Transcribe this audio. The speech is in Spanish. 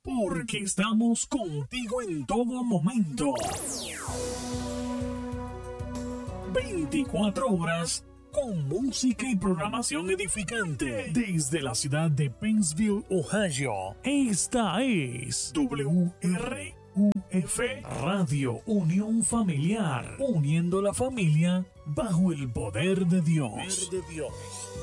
porque estamos contigo en todo momento. 24 horas con música y programación edificante. Desde la ciudad de Pennsville, Ohio, esta es WRUF, Radio Unión Familiar, uniendo la familia bajo el poder de Dios.